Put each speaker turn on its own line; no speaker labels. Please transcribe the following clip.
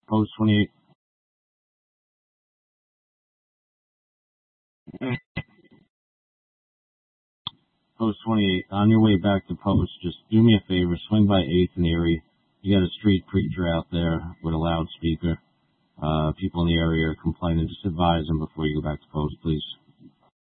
Post 28. Post 28. On your way back to Post, just do me a favor, swing by 8th and Erie. You got a street preacher out there with a loudspeaker. People in the area are complaining. Just advise them before you go back to Post, please.